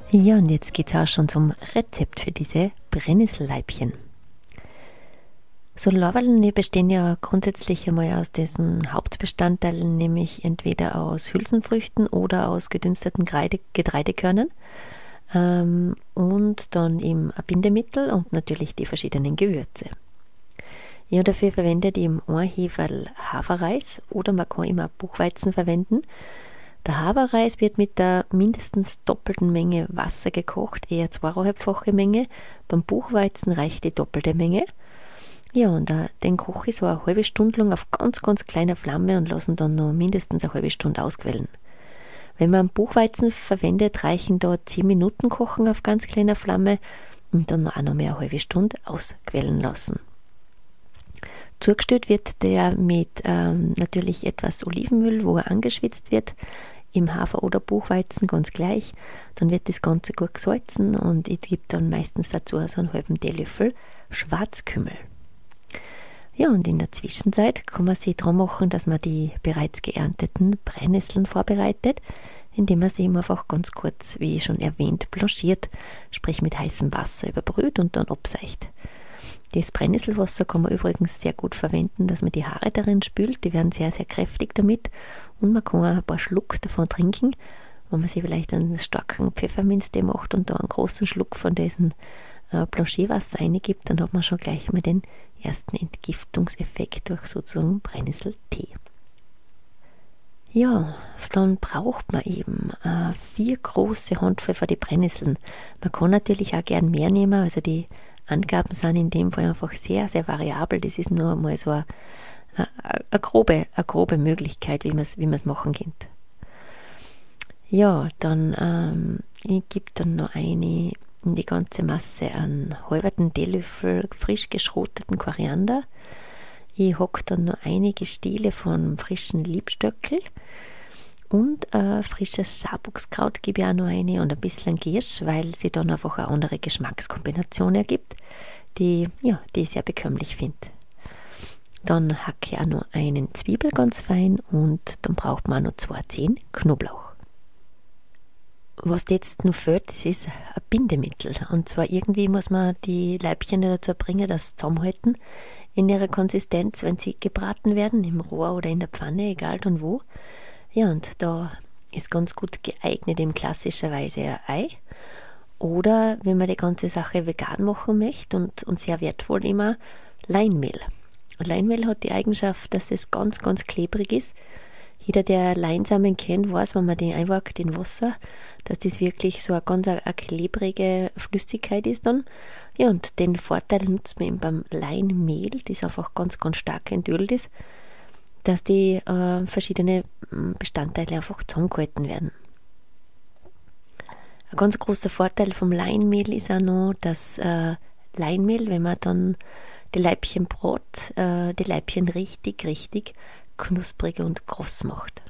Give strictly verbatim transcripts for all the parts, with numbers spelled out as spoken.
Ja, und jetzt geht es auch schon zum Rezept für diese Brennnesselleibchen. So Lorbeerln, die bestehen ja grundsätzlich einmal aus diesen Hauptbestandteilen, nämlich entweder aus Hülsenfrüchten oder aus gedünsteten Getreide, Getreidekörnern ähm, und dann eben ein Bindemittel und natürlich die verschiedenen Gewürze. Ja, dafür verwendet ich im einen Heferl Haferreis oder man kann immer Buchweizen verwenden. Der Haferreis wird mit der mindestens doppelten Menge Wasser gekocht, eher zweieinhalbfache Menge. Beim Buchweizen reicht die doppelte Menge. Ja, und uh, den koche ich so eine halbe Stunde lang auf ganz, ganz kleiner Flamme und lasse ihn dann noch mindestens eine halbe Stunde ausquellen. Wenn man Buchweizen verwendet, reichen da zehn Minuten kochen auf ganz kleiner Flamme und dann auch noch mehr eine halbe Stunde ausquellen lassen. Zugestellt wird der mit ähm, natürlich etwas Olivenöl, wo er angeschwitzt wird, im Hafer- oder Buchweizen ganz gleich. Dann wird das Ganze gut gesalzen und ich gebe dann meistens dazu so einen halben Teelöffel Schwarzkümmel. Ja, und in der Zwischenzeit kann man sich daran machen, dass man die bereits geernteten Brennnesseln vorbereitet, indem man sie eben einfach ganz kurz, wie schon erwähnt, blanchiert, sprich mit heißem Wasser überbrüht und dann abseicht. Das Brennnesselwasser kann man übrigens sehr gut verwenden, dass man die Haare darin spült, die werden sehr, sehr kräftig damit und man kann auch ein paar Schluck davon trinken, wenn man sich vielleicht einen starken Pfefferminztee macht und da einen großen Schluck von diesem äh, Blanchierwasser reingibt, dann hat man schon gleich mal den ersten Entgiftungseffekt durch sozusagen Brennnesseltee. Ja, dann braucht man eben äh, vier große Handvoll für die Brennnesseln. Man kann natürlich auch gern mehr nehmen, also die Angaben sind in dem Fall einfach sehr, sehr variabel. Das ist nur mal so eine, eine, eine, grobe, eine grobe Möglichkeit, wie man es wie man es machen kann. Ja, dann ähm, ich gebe dann noch eine in die ganze Masse einen halben Teelöffel frisch geschroteten Koriander. Ich hacke dann noch einige Stiele von frischen Liebstöckel und äh, frisches Schabuchskraut gebe ich auch noch eine und ein bisschen Giersch, weil sie dann einfach eine andere Geschmackskombination ergibt, die, ja, die ich sehr bekömmlich finde. Dann hacke ich auch noch einen Zwiebel ganz fein und dann braucht man auch noch zwei Zehen Knoblauch. Was jetzt noch fehlt, das ist ein Bindemittel. Und zwar irgendwie muss man die Leibchen dazu bringen, dass sie zusammenhalten in ihrer Konsistenz, wenn sie gebraten werden, im Rohr oder in der Pfanne, egal dann wo. Ja, und da ist ganz gut geeignet eben klassischerweise ein Ei. Oder wenn man die ganze Sache vegan machen möchte und, und sehr wertvoll immer Leinmehl. Leinmehl hat die Eigenschaft, dass es ganz, ganz klebrig ist. Jeder, der Leinsamen kennt, weiß, wenn man die einwagt in Wasser, dass das wirklich so eine ganz eine, eine klebrige Flüssigkeit ist dann. Ja, und den Vorteil nutzt man eben beim Leinmehl, das einfach ganz, ganz stark entölt ist, dass die äh, verschiedenen Bestandteile einfach zusammengehalten werden. Ein ganz großer Vorteil vom Leinmehl ist auch noch, dass äh, Leinmehl, wenn man dann die Leibchen brot, äh, die Leibchen richtig, richtig knusprig und kross macht.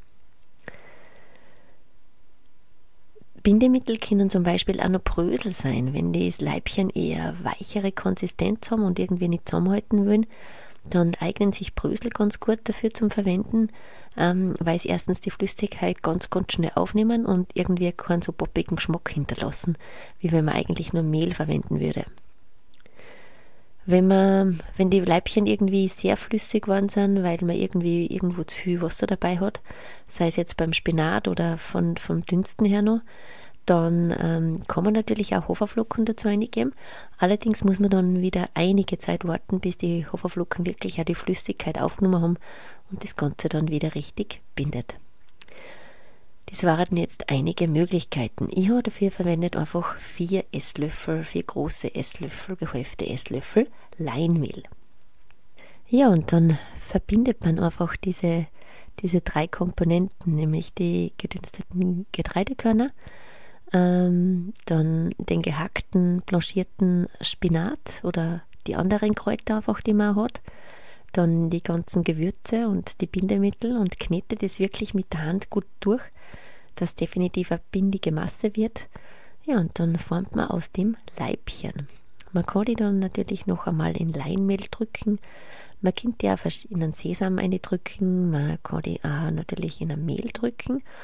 Bindemittel können zum Beispiel auch noch Brösel sein, wenn das Leibchen eher weichere Konsistenz haben und irgendwie nicht zusammenhalten wollen, dann eignen sich Brösel ganz gut dafür zum Verwenden, ähm, weil sie erstens die Flüssigkeit ganz, ganz schnell aufnehmen und irgendwie keinen so poppigen Geschmack hinterlassen, wie wenn man eigentlich nur Mehl verwenden würde. Wenn man, wenn die Leibchen irgendwie sehr flüssig geworden sind, weil man irgendwie irgendwo zu viel Wasser dabei hat, sei es jetzt beim Spinat oder von, vom Dünsten her noch, dann ähm, kann man natürlich auch Haferflocken dazu eingeben. Allerdings muss man dann wieder einige Zeit warten, bis die Haferflocken wirklich auch die Flüssigkeit aufgenommen haben und das Ganze dann wieder richtig bindet. Das waren jetzt einige Möglichkeiten. Ich habe dafür verwendet einfach vier Esslöffel, vier große Esslöffel, gehäufte Esslöffel Leinmehl. Ja, und dann verbindet man einfach diese, diese drei Komponenten, nämlich die gedünsteten Getreidekörner, ähm, dann den gehackten, blanchierten Spinat oder die anderen Kräuter einfach, die man hat, dann die ganzen Gewürze und die Bindemittel und knete das wirklich mit der Hand gut durch, dass definitiv eine bindige Masse wird. Ja, und dann formt man aus dem Leibchen. Man kann die dann natürlich noch einmal in Leinmehl drücken. Man kann die auch in einen Sesam reindrücken. Man kann die auch natürlich in ein Mehl drücken.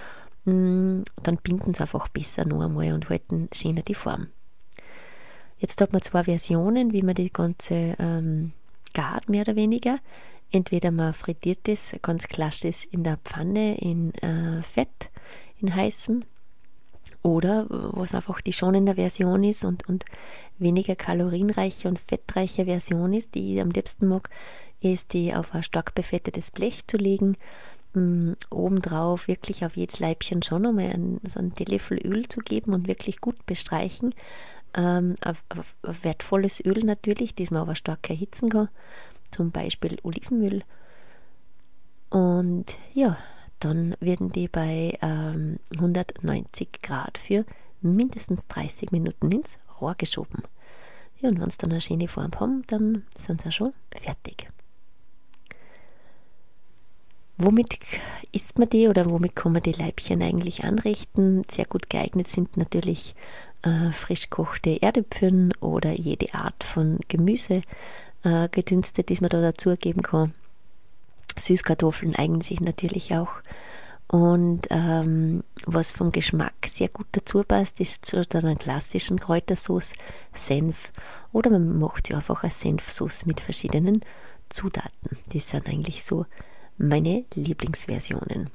Dann binden sie einfach besser noch einmal und halten schöner die Form. Jetzt hat man zwei Versionen, wie man die ganze ähm, gart, mehr oder weniger. Entweder man frittiert das ganz klassisch in der Pfanne in äh, Fett, in heißem, oder was einfach die schonende Version ist und, und weniger kalorienreiche und fettreiche Version ist, die ich am liebsten mag, ist die auf ein stark befettetes Blech zu legen, mh, obendrauf wirklich auf jedes Laibchen schon nochmal ein, so einen Teelöffel Öl zu geben und wirklich gut bestreichen. Ähm, auf, auf, auf wertvolles Öl natürlich, das man aber stark erhitzen kann, zum Beispiel Olivenöl. Und ja, dann werden die bei ähm, hundertneunzig Grad für mindestens dreißig Minuten ins Rohr geschoben. Ja, und wenn sie dann eine schöne Form haben, dann sind sie auch schon fertig. Womit isst man die oder womit kann man die Laibchen eigentlich anrichten? Sehr gut geeignet sind natürlich äh, frisch gekochte Erdäpfel oder jede Art von Gemüse, äh, gedünstet, das man da dazugeben kann. Süßkartoffeln eignen sich natürlich auch. Und ähm, was vom Geschmack sehr gut dazu passt, ist zu einer klassischen Kräutersauce Senf. Oder man macht ja einfach eine Senfsauce mit verschiedenen Zutaten. Das sind eigentlich so meine Lieblingsversionen.